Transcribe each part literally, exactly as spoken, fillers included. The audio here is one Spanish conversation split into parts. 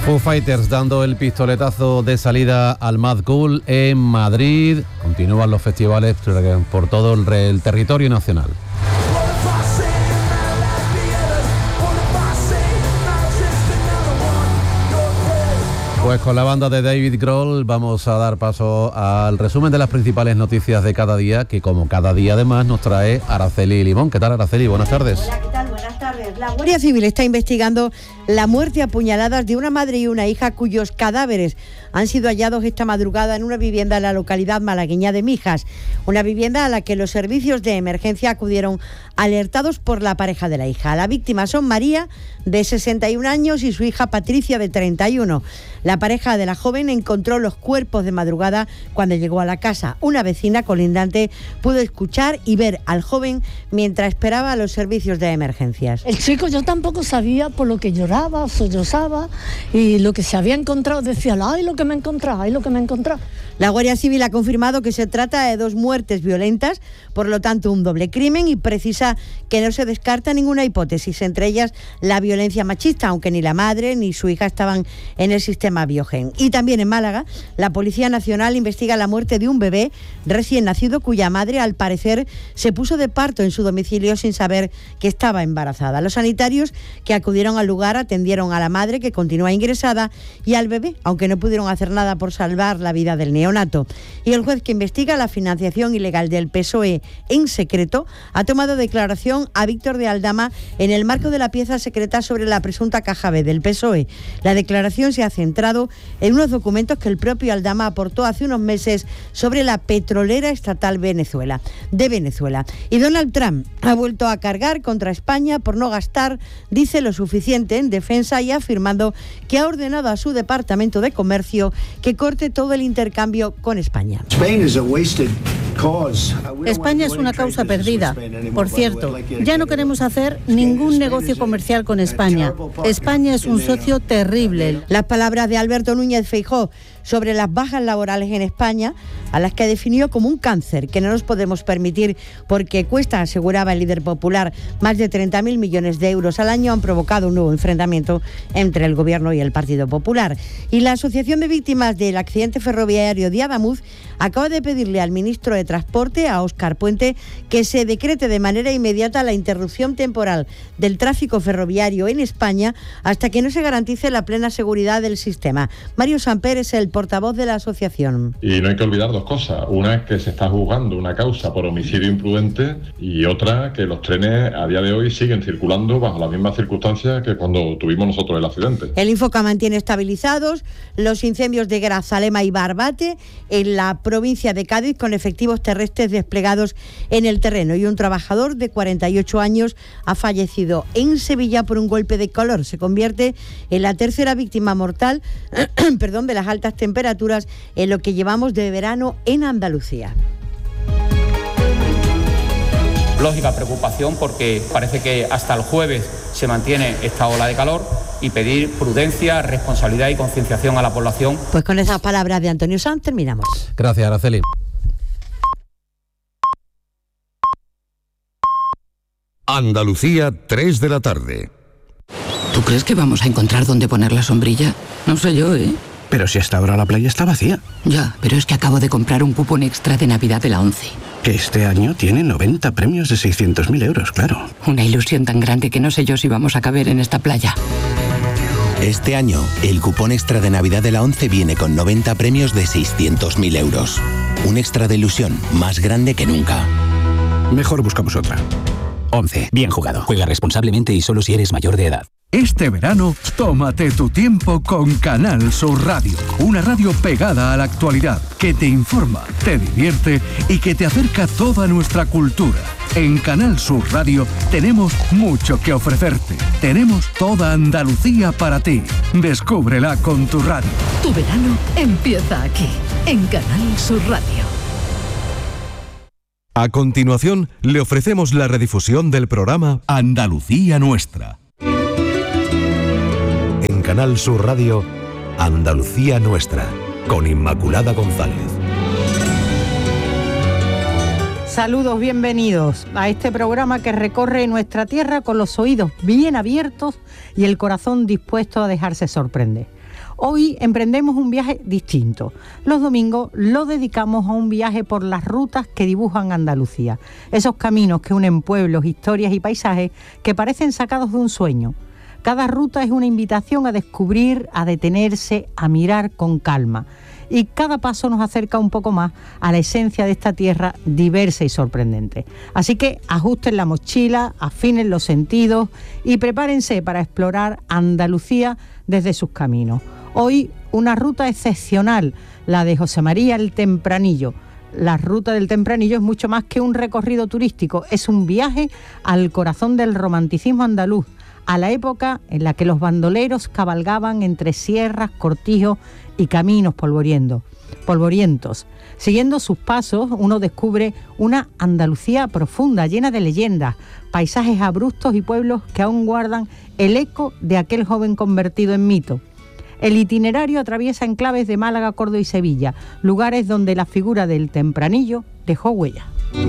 Foo Fighters dando el pistoletazo de salida al Mad Cool en Madrid. Continúan los festivales por todo el, el territorio nacional. Pues con la banda de David Grohl vamos a dar paso al resumen de las principales noticias de cada día, que como cada día además nos trae Araceli Limón. ¿Qué tal, Araceli? Buenas tardes. Hola, ¿qué tal? Buenas tardes. La Guardia Civil está investigando la muerte a puñaladas de una madre y una hija cuyos cadáveres han sido hallados esta madrugada en una vivienda en la localidad malagueña de Mijas, una vivienda a la que los servicios de emergencia acudieron alertados por la pareja de la hija. La víctima son María, de sesenta y un años, y su hija Patricia, de treinta y uno. La pareja de la joven encontró los cuerpos de madrugada cuando llegó a la casa. Una vecina colindante pudo escuchar y ver al joven mientras esperaba a los servicios de emergencias. El chico, yo tampoco sabía, por lo que lloraba, sollozaba, y lo que se había encontrado, decía, ay, lo que me he encontrado, ay, lo que me he encontrado. La Guardia Civil ha confirmado que se trata de dos muertes violentas, por lo tanto un doble crimen, y precisa que no se descarta ninguna hipótesis, entre ellas la violencia machista, aunque ni la madre ni su hija estaban en el sistema Biogen. Y también en Málaga, la Policía Nacional investiga la muerte de un bebé recién nacido cuya madre, al parecer, se puso de parto en su domicilio sin saber que estaba embarazada. Los sanitarios que acudieron al lugar atendieron a la madre, que continúa ingresada, y al bebé, aunque no pudieron hacer nada por salvar la vida del neonato. Y el juez que investiga la financiación ilegal del P S O E en secreto ha tomado declaración a Víctor de Aldama en el marco de la pieza secreta sobre la presunta caja B del P S O E. La declaración se ha centrado en unos documentos que el propio Aldama aportó hace unos meses sobre la petrolera estatal Venezuela, de Venezuela. Y Donald Trump ha vuelto a cargar contra España por no gastar, dice, lo suficiente en defensa, y afirmando que ha ordenado a su Departamento de Comercio que corte todo el intercambio con España. España es una causa perdida. Por cierto, ya no queremos hacer ningún negocio comercial con España. España es un socio terrible. Las palabras de Alberto Núñez Feijóo sobre las bajas laborales en España, a las que definió como un cáncer que no nos podemos permitir porque cuesta, aseguraba el líder popular, más de treinta mil millones de euros al año, han provocado un nuevo enfrentamiento entre el Gobierno y el Partido Popular. Y la Asociación de Víctimas del Accidente Ferroviario de Adamuz acaba de pedirle al ministro de Transporte, a Óscar Puente, que se decrete de manera inmediata la interrupción temporal del tráfico ferroviario en España hasta que no se garantice la plena seguridad del sistema. Mario Samper es el portavoz de la asociación. Y no hay que olvidar dos cosas. Una es que se está juzgando una causa por homicidio imprudente, y otra que los trenes a día de hoy siguen circulando bajo las mismas circunstancias que cuando tuvimos nosotros el accidente. El Infoca mantiene estabilizados los incendios de Grazalema y Barbate en la provincia de Cádiz, con efectivos terrestres desplegados en el terreno, y un trabajador de cuarenta y ocho años ha fallecido en Sevilla por un golpe de calor. Se convierte en la tercera víctima mortal perdón, de las altas temperaturas en lo que llevamos de verano en Andalucía. Lógica preocupación, porque parece que hasta el jueves se mantiene esta ola de calor, y pedir prudencia, responsabilidad y concienciación a la población. Pues con esas palabras de Antonio Sanz terminamos. Gracias, Araceli. Andalucía, tres de la tarde. ¿Tú crees que vamos a encontrar dónde poner la sombrilla? No sé yo, ¿eh? Pero si hasta ahora la playa está vacía. Ya, pero es que acabo de comprar un cupón extra de Navidad de la ONCE. Que este año tiene noventa premios de seiscientos mil euros, claro. Una ilusión tan grande que no sé yo si vamos a caber en esta playa. Este año, el cupón extra de Navidad de la ONCE viene con noventa premios de seiscientos mil euros. Un extra de ilusión más grande que nunca. Mejor buscamos otra. ONCE. Bien jugado. Juega responsablemente y solo si eres mayor de edad. Este verano, tómate tu tiempo con Canal Sur Radio. Una radio pegada a la actualidad, que te informa, te divierte y que te acerca toda nuestra cultura. En Canal Sur Radio tenemos mucho que ofrecerte. Tenemos toda Andalucía para ti. Descúbrela con tu radio. Tu verano empieza aquí, en Canal Sur Radio. A continuación, le ofrecemos la redifusión del programa Andalucía Nuestra. En Canal Sur Radio, Andalucía Nuestra, con Inmaculada González. Saludos, bienvenidos a este programa que recorre nuestra tierra con los oídos bien abiertos y el corazón dispuesto a dejarse sorprender. Hoy emprendemos un viaje distinto. Los domingos lo dedicamos a un viaje por las rutas que dibujan Andalucía. Esos caminos que unen pueblos, historias y paisajes que parecen sacados de un sueño. Cada ruta es una invitación a descubrir, a detenerse, a mirar con calma. Y cada paso nos acerca un poco más a la esencia de esta tierra diversa y sorprendente. Así que ajusten la mochila, afinen los sentidos y prepárense para explorar Andalucía desde sus caminos. Hoy una ruta excepcional, la de José María el Tempranillo. La ruta del Tempranillo es mucho más que un recorrido turístico, es un viaje al corazón del romanticismo andaluz, a la época en la que los bandoleros cabalgaban entre sierras, cortijos y caminos polvorientos. polvorientos. Siguiendo sus pasos, uno descubre una Andalucía profunda, llena de leyendas, paisajes abruptos y pueblos que aún guardan el eco de aquel joven convertido en mito. El itinerario atraviesa enclaves de Málaga, Córdoba y Sevilla, lugares donde la figura del Tempranillo dejó huella.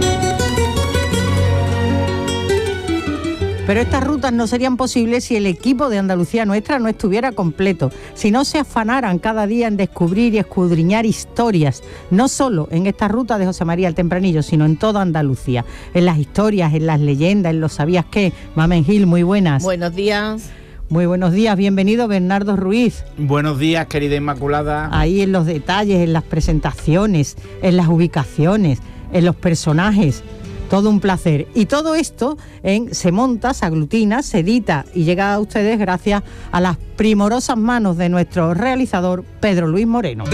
Pero estas rutas no serían posibles si el equipo de Andalucía Nuestra no estuviera completo, si no se afanaran cada día en descubrir y escudriñar historias, no solo en esta ruta de José María el Tempranillo, sino en toda Andalucía, en las historias, en las leyendas, en los sabías qué. Mamen Gil, muy buenas. Buenos días. Muy buenos días, bienvenido Bernardo Ruiz. Buenos días, querida Inmaculada. Ahí en los detalles, en las presentaciones, en las ubicaciones, en los personajes. Todo un placer. Y todo esto en, se monta, se aglutina, se edita y llega a ustedes gracias a las primorosas manos de nuestro realizador Pedro Luis Moreno.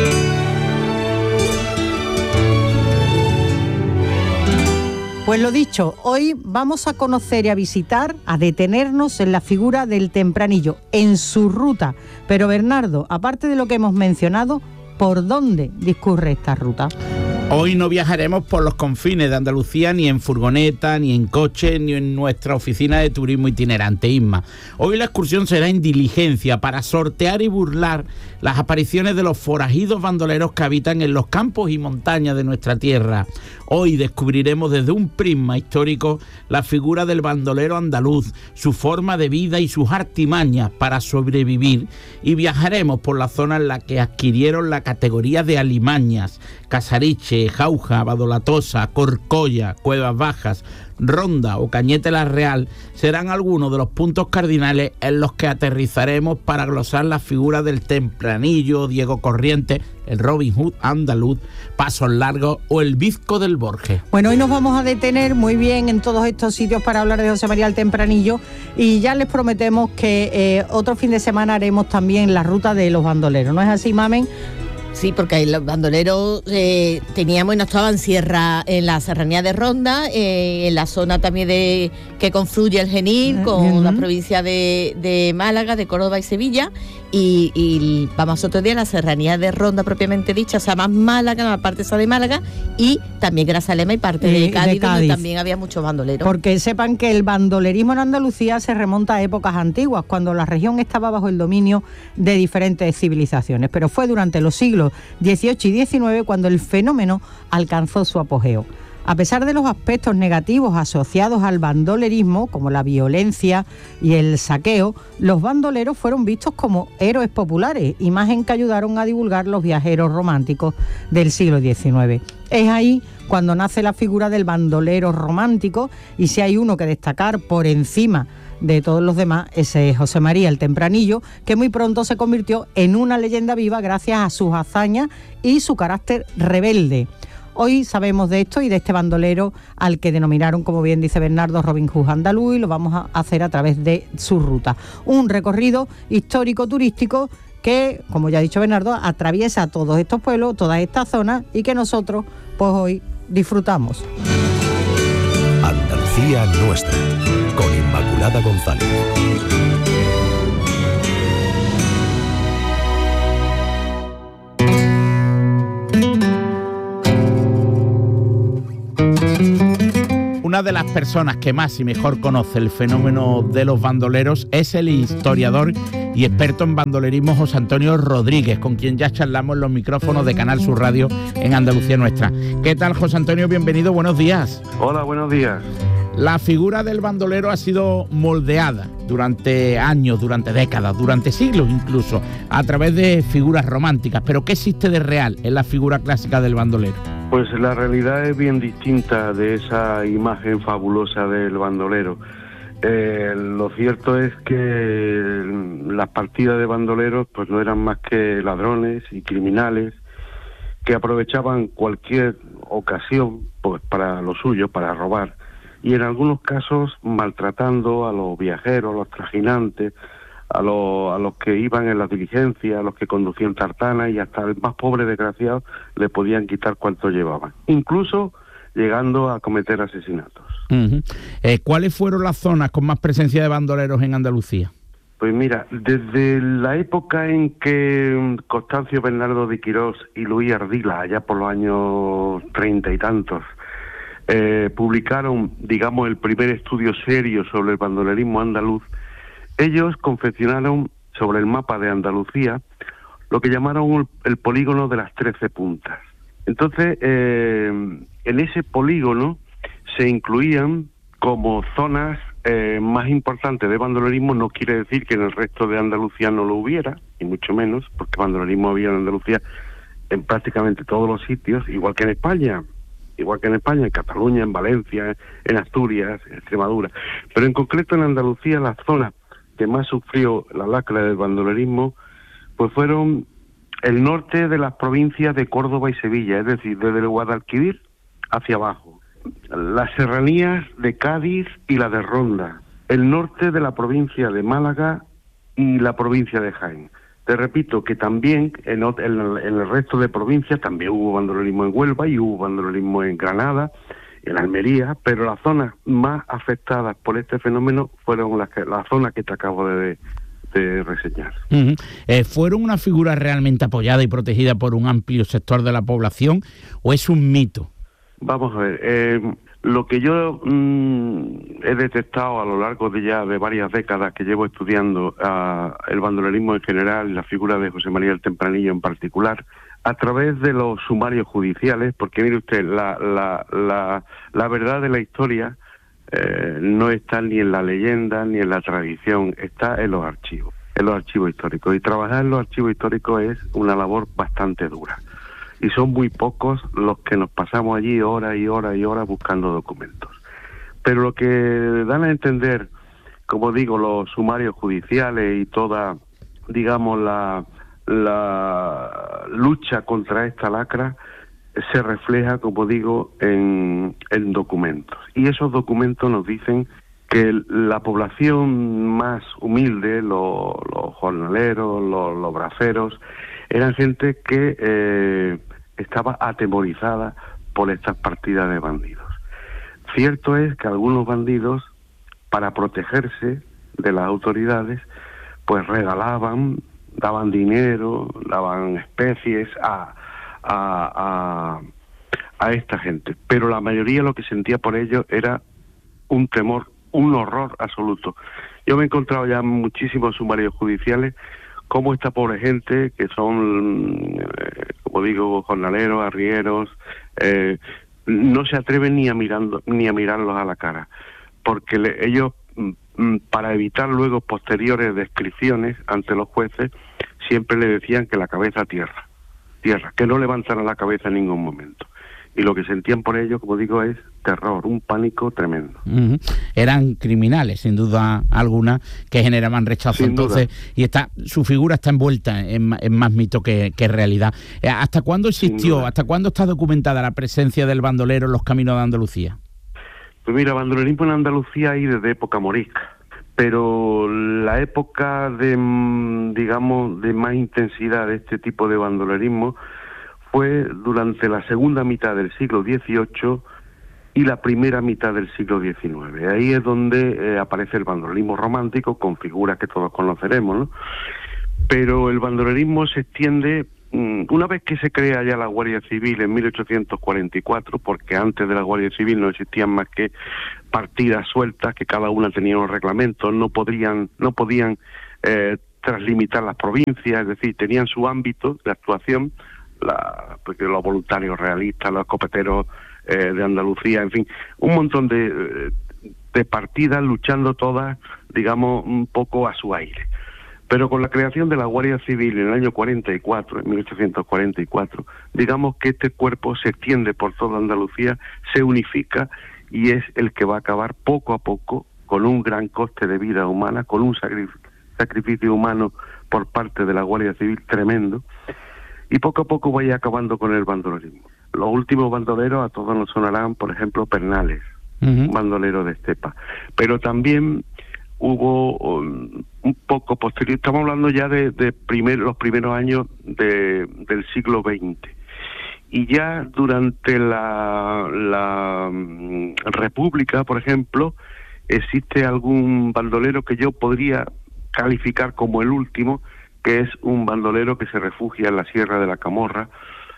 Pues lo dicho, hoy vamos a conocer y a visitar, a detenernos en la figura del Tempranillo, en su ruta. Pero Bernardo, aparte de lo que hemos mencionado, ¿por dónde discurre esta ruta? Hoy no viajaremos por los confines de Andalucía ni en furgoneta, ni en coche, ni en nuestra oficina de turismo itinerante, Isma. Hoy la excursión será en diligencia para sortear y burlar las apariciones de los forajidos bandoleros que habitan en los campos y montañas de nuestra tierra. Hoy descubriremos desde un prisma histórico la figura del bandolero andaluz, su forma de vida y sus artimañas para sobrevivir, y viajaremos por la zona en la que adquirieron la categoría de alimañas: Casariche, Jauja, Badolatosa, Corcolla, Cuevas Bajas, Ronda o Cañete la Real serán algunos de los puntos cardinales en los que aterrizaremos para glosar la figura del Tempranillo, Diego Corrientes, el Robin Hood andaluz, Pasos Largos o el Bizco del Borges. Bueno, hoy nos vamos a detener muy bien en todos estos sitios para hablar de José María el Tempranillo, y ya les prometemos que eh, otro fin de semana haremos también la ruta de los bandoleros. ¿No es así, Mamen? Sí, porque ahí los bandoleros eh, teníamos y no estaban sierra, en la serranía de Ronda, eh, en la zona también de que confluye el Genil con uh-huh. la provincia de, de Málaga, de Córdoba y Sevilla, y, y vamos otro día a la serranía de Ronda propiamente dicha, o sea, más Málaga, la parte esa de Málaga, y también Grazalema y parte de, de, Cádiz, de Cádiz, donde también había muchos bandoleros. Porque sepan que el bandolerismo en Andalucía se remonta a épocas antiguas, cuando la región estaba bajo el dominio de diferentes civilizaciones, pero fue durante los siglos dieciocho y diecinueve cuando el fenómeno alcanzó su apogeo. A pesar de los aspectos negativos asociados al bandolerismo, como la violencia y el saqueo, los bandoleros fueron vistos como héroes populares, imagen que ayudaron a divulgar los viajeros románticos del siglo diecinueve. Es ahí cuando nace la figura del bandolero romántico, y si hay uno que destacar por encima de todos los demás, ese es José María el Tempranillo, que muy pronto se convirtió en una leyenda viva gracias a sus hazañas y su carácter rebelde. Hoy sabemos de esto y de este bandolero al que denominaron, como bien dice Bernardo, Robin Hood andaluz, y lo vamos a hacer a través de su ruta. Un recorrido histórico-turístico que, como ya ha dicho Bernardo, atraviesa todos estos pueblos, todas estas zonas, y que nosotros, pues hoy, disfrutamos. Andalucía Nuestra, con Inmaculada González. Una una de las personas que más y mejor conoce el fenómeno de los bandoleros es el historiador y experto en bandolerismo José Antonio Rodríguez, con quien ya charlamos en los micrófonos de Canal Sur Radio en Andalucía Nuestra. ¿Qué tal, José Antonio? Bienvenido, buenos días. Hola, buenos días. La figura del bandolero ha sido moldeada durante años, durante décadas, durante siglos incluso, a través de figuras románticas. ¿Pero qué existe de real en la figura clásica del bandolero? Pues la realidad es bien distinta de esa imagen fabulosa del bandolero. Eh, lo cierto es que las partidas de bandoleros pues no eran más que ladrones y criminales que aprovechaban cualquier ocasión pues para lo suyo, para robar, y en algunos casos maltratando a los viajeros, a los trajinantes, a los, a los que iban en las diligencias, a los que conducían tartanas, y hasta el más pobre desgraciado le podían quitar cuanto llevaban, incluso llegando a cometer asesinatos. Uh-huh. eh, ¿Cuáles fueron las zonas con más presencia de bandoleros en Andalucía? Pues mira, desde la época en que Constancio Bernardo de Quirós y Luis Ardila, allá por los años treinta y tantos, eh, publicaron, digamos, el primer estudio serio sobre el bandolerismo andaluz, ellos confeccionaron sobre el mapa de Andalucía lo que llamaron el polígono de las trece puntas. Entonces, eh, en ese polígono se incluían como zonas eh, más importantes de bandolerismo. No quiere decir que en el resto de Andalucía no lo hubiera, y mucho menos, porque bandolerismo había en Andalucía en prácticamente todos los sitios, igual que en España, igual que en España, en Cataluña, en Valencia, en Asturias, en Extremadura. Pero en concreto en Andalucía las zonas que más sufrió la lacra del bandolerismo pues fueron el norte de las provincias de Córdoba y Sevilla, es decir, desde el Guadalquivir hacia abajo, las serranías de Cádiz y la de Ronda, el norte de la provincia de Málaga y la provincia de Jaén. Te repito que también en, en, en el resto de provincias también hubo bandolerismo en Huelva y hubo bandolerismo en Granada, en Almería, pero las zonas más afectadas por este fenómeno fueron las que, la zona que te acabo de, de reseñar. Uh-huh. eh, ¿Fueron una figura realmente apoyada y protegida por un amplio sector de la población o es un mito? Vamos a ver, eh, lo que yo mmm, he detectado a lo largo de ya de varias décadas que llevo estudiando uh, el bandolerismo en general y la figura de José María el Tempranillo en particular, a través de los sumarios judiciales, porque mire usted, la, la, la, la verdad de la historia eh, no está ni en la leyenda ni en la tradición, está en los archivos, en los archivos históricos. Y trabajar en los archivos históricos es una labor bastante dura. Y son muy pocos los que nos pasamos allí horas y horas y horas buscando documentos. Pero lo que dan a entender, como digo, los sumarios judiciales y toda, digamos, la... la lucha contra esta lacra se refleja, como digo, en, en documentos. Y esos documentos nos dicen que la población más humilde, los, los jornaleros, los, los braceros, eran gente que eh, estaba atemorizada por estas partidas de bandidos. Cierto es que algunos bandidos, para protegerse de las autoridades, pues regalaban, daban dinero, daban especies a, a, a, a esta gente. Pero la mayoría lo que sentía por ellos era un temor, un horror absoluto. Yo me he encontrado ya muchísimos sumarios judiciales como esta pobre gente, que son, eh, como digo, jornaleros, arrieros, eh, no se atreven ni a, mirando, ni a mirarlos a la cara, porque le, ellos... para evitar luego posteriores descripciones ante los jueces, siempre le decían que la cabeza tierra, tierra, que no levantaran la cabeza en ningún momento. Y lo que sentían por ello, como digo, es terror, un pánico tremendo. Uh-huh. Eran criminales, sin duda alguna, que generaban rechazo. Sin Entonces, duda. Y está, su figura está envuelta en, en más mito que, que realidad. ¿Hasta cuándo existió, hasta cuándo está documentada la presencia del bandolero en los caminos de Andalucía? Pues mira, bandolerismo en Andalucía hay desde época morisca, pero la época de, digamos, de más intensidad de este tipo de bandolerismo fue durante la segunda mitad del siglo dieciocho y la primera mitad del siglo diecinueve. Ahí es donde eh, aparece el bandolerismo romántico, con figuras que todos conoceremos, ¿no? Pero el bandolerismo se extiende una vez que se crea ya la Guardia Civil en mil ochocientos cuarenta y cuatro, porque antes de la Guardia Civil no existían más que partidas sueltas, que cada una tenía un reglamento, no podrían, no podían eh, traslimitar las provincias, es decir, tenían su ámbito de actuación, la, porque los voluntarios realistas, los escopeteros eh, de Andalucía, en fin, un montón de, de partidas luchando todas, digamos, un poco a su aire. Pero con la creación de la Guardia Civil en el año cuarenta y cuatro, en mil ochocientos cuarenta y cuatro, digamos que este cuerpo se extiende por toda Andalucía, se unifica y es el que va a acabar poco a poco con un gran coste de vida humana, con un sacrificio humano por parte de la Guardia Civil tremendo, y poco a poco vaya acabando con el bandolerismo. Los últimos bandoleros a todos nos sonarán, por ejemplo, Pernales, uh-huh. un bandolero de estepa, pero también hubo um, un poco posterior, estamos hablando ya de, de primer, los primeros años de, del siglo veinte, y ya durante la, la um, República, por ejemplo, existe algún bandolero que yo podría calificar como el último, que es un bandolero que se refugia en la Sierra de la Camorra,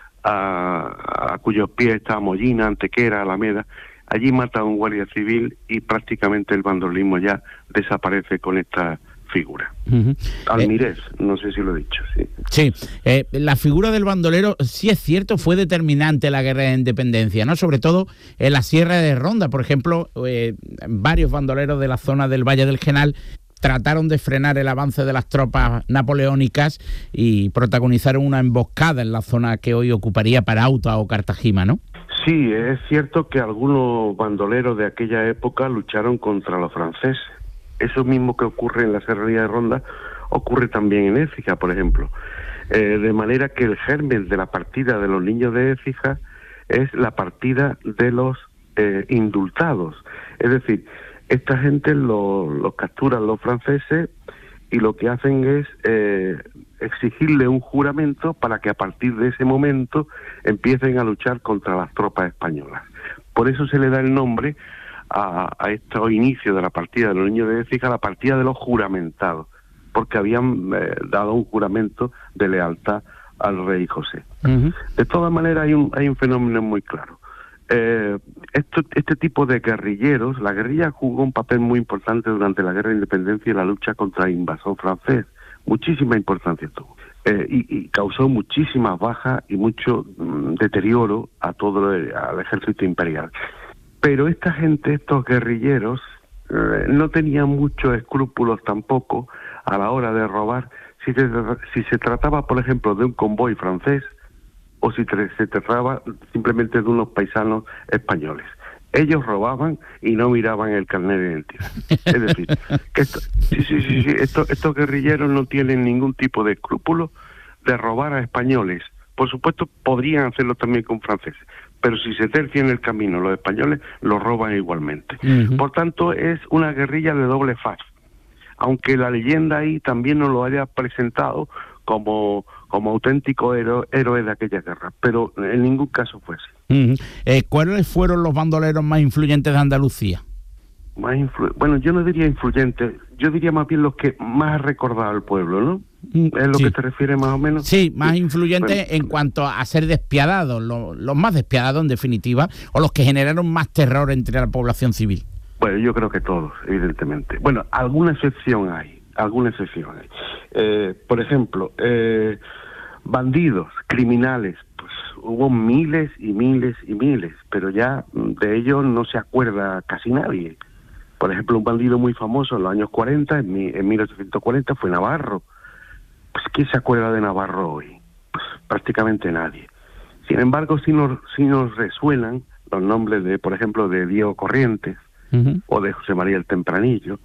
a, a cuyos pies está Mollina, Antequera, Alameda. Allí mata a un guardia civil y prácticamente el bandolerismo ya desaparece con esta figura. Uh-huh. Almirez, eh, no sé si lo he dicho. Sí, sí eh, la figura del bandolero, sí es cierto, fue determinante en la guerra de independencia, ¿no? Sobre todo en la Sierra de Ronda, por ejemplo, eh, varios bandoleros de la zona del Valle del Genal trataron de frenar el avance de las tropas napoleónicas y protagonizaron una emboscada en la zona que hoy ocuparía Parauta o Cartagena, ¿no? Sí, es cierto que algunos bandoleros de aquella época lucharon contra los franceses. Eso mismo que ocurre en la Serranía de Ronda ocurre también en Écija, por ejemplo. Eh, de manera que el germen de la partida de los niños de Écija es la partida de los eh, indultados. Es decir, esta gente los lo capturan los franceses y lo que hacen es eh, exigirle un juramento para que a partir de ese momento empiecen a luchar contra las tropas españolas. Por eso se le da el nombre a, a este inicio de la partida de los niños de Écija, la partida de los juramentados, porque habían eh, dado un juramento de lealtad al rey José. Uh-huh. De todas maneras hay un, hay un fenómeno muy claro. Eh, esto, este tipo de guerrilleros, la guerrilla jugó un papel muy importante durante la guerra de independencia y la lucha contra el invasor francés, muchísima importancia tuvo, eh, y, y causó muchísimas bajas y mucho mm, deterioro a todo el, al ejército imperial. Pero esta gente, estos guerrilleros, eh, no tenían muchos escrúpulos tampoco a la hora de robar, si se, si se trataba, por ejemplo, de un convoy francés, o si se trataba simplemente de unos paisanos españoles. Ellos robaban y no miraban el carnet de identidad. Es decir, que esto, sí, sí, sí, sí, esto, estos guerrilleros no tienen ningún tipo de escrúpulo de robar a españoles. Por supuesto, podrían hacerlo también con franceses, pero si se tercian el camino los españoles, los roban igualmente. Uh-huh. Por tanto, es una guerrilla de doble faz. Aunque la leyenda ahí también nos lo haya presentado como, como auténtico héroe, héroe de aquella guerra, pero en ningún caso fue así. Uh-huh. eh, ¿Cuáles fueron los bandoleros más influyentes de Andalucía? Más influ- bueno, yo no diría influyentes, yo diría más bien los que más ha recordado al pueblo, ¿no? ¿Es lo sí. que te refieres más o menos? Sí, más influyentes bueno. en cuanto a ser despiadados, lo, los más despiadados en definitiva, o los que generaron más terror entre la población civil. Bueno, yo creo que todos, evidentemente. Bueno, alguna excepción hay, alguna excepción hay. Eh, por ejemplo, eh, bandidos, criminales, pues hubo miles y miles y miles, pero ya de ellos no se acuerda casi nadie. Por ejemplo, un bandido muy famoso en los años cuarenta, en, mi, en mil ochocientos cuarenta, fue Navarro. Pues ¿quién se acuerda de Navarro hoy? Pues prácticamente nadie. Sin embargo, sí nos, sí nos resuenan los nombres de, por ejemplo, de Diego Corrientes, uh-huh. o de José María el Tempranillo,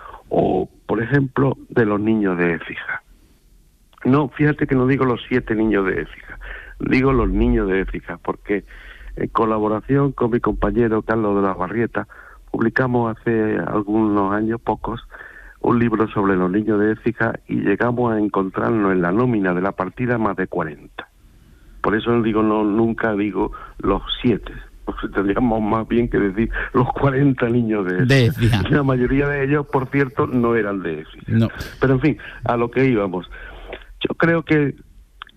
o, por ejemplo, de los niños de Écija. No, fíjate que no digo los siete niños de Écija, digo los niños de Écija, porque en colaboración con mi compañero Carlos de la Barrieta, publicamos hace algunos años, pocos, un libro sobre los niños de Écija y llegamos a encontrarnos en la nómina de la partida más de cuarenta. Por eso digo, no, nunca digo los siete, porque tendríamos más bien que decir los cuarenta niños de Écija. La mayoría de ellos, por cierto, no eran de Écija. No. Pero en fin, a lo que íbamos. Yo creo que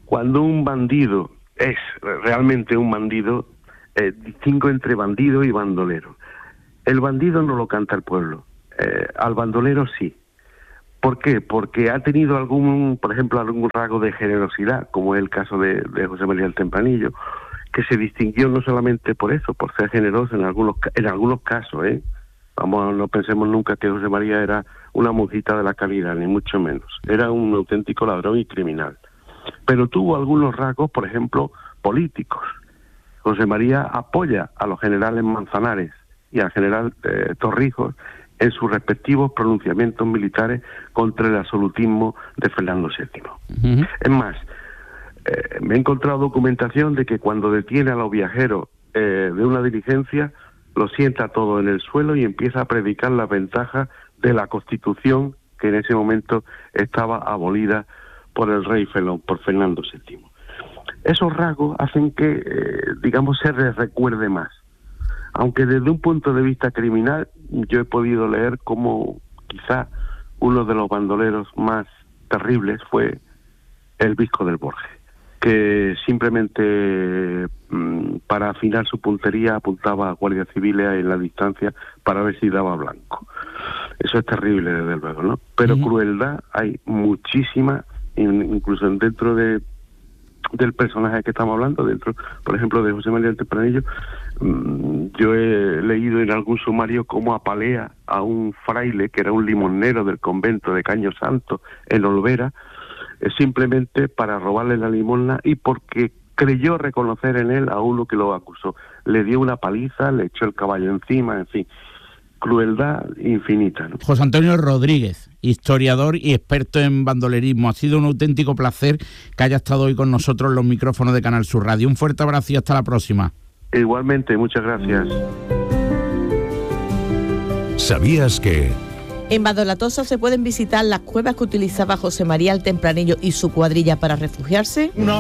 cuando un bandido es realmente un bandido, eh, distingo entre bandido y bandolero. El bandido no lo canta el pueblo, eh, al bandolero sí. ¿Por qué? Porque ha tenido algún, por ejemplo, algún rasgo de generosidad, como es el caso de, de José María el Tempranillo, que se distinguió no solamente por eso, por ser generoso en algunos en algunos casos, ¿eh? Vamos, no pensemos nunca que José María era una monjita de la calidad, ni mucho menos. Era un auténtico ladrón y criminal. Pero tuvo algunos rasgos, por ejemplo, políticos. José María apoya a los generales Manzanares y al general eh, Torrijos en sus respectivos pronunciamientos militares contra el absolutismo de Fernando séptimo. Uh-huh. Es más, eh, me he encontrado documentación de que cuando detiene a los viajeros eh, de una diligencia, lo sienta todo en el suelo y empieza a predicar las ventajas de la Constitución que en ese momento estaba abolida por el rey Felón, por Fernando séptimo. Esos rasgos hacen que, eh, digamos, se les recuerde más. Aunque desde un punto de vista criminal, yo he podido leer como quizá uno de los bandoleros más terribles fue el Visco del Borges, que simplemente mmm, para afinar su puntería apuntaba a guardias civiles en la distancia para ver si daba blanco. Eso es terrible, desde luego, ¿no? Pero uh-huh. crueldad hay muchísima, incluso dentro de del personaje que estamos hablando, dentro, por ejemplo, de José María el Tempranillo. Yo he leído en algún sumario cómo apalea a un fraile que era un limonero del convento de Caño Santo en Olvera, eh, simplemente para robarle la limosna y porque creyó reconocer en él a uno que lo acusó. Le dio una paliza, le echó el caballo encima, en fin. Crueldad infinita, ¿no? José Antonio Rodríguez, historiador y experto en bandolerismo. Ha sido un auténtico placer que haya estado hoy con nosotros en los micrófonos de Canal Sur Radio. Un fuerte abrazo y hasta la próxima. Igualmente, muchas gracias. ¿Sabías que...? En Badolatosa se pueden visitar las cuevas que utilizaba José María el Tempranillo y su cuadrilla para refugiarse. No.